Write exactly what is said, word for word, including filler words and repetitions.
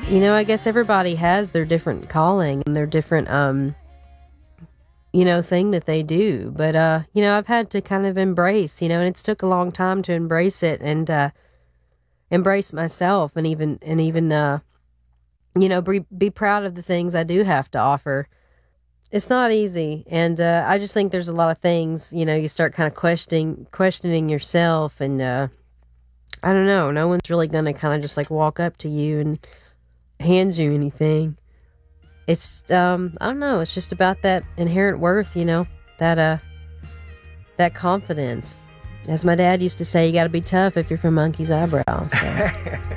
you know, I guess everybody has their different calling and their different, um, you know, thing that they do. But, uh, you know, I've had to kind of embrace, you know, and it's took a long time to embrace it and, uh, embrace myself and even, and even, uh, you know, be, be proud of the things I do have to offer. It's not easy. And, uh, I just think there's a lot of things, you know, you start kind of questioning, questioning yourself and, uh, I don't know, no one's really going to kind of just like walk up to you and hand you anything. It's, um, I don't know, it's just about that inherent worth, you know, that, uh, that confidence. As my dad used to say, you got to be tough if you're from Monkey's Eyebrow. So.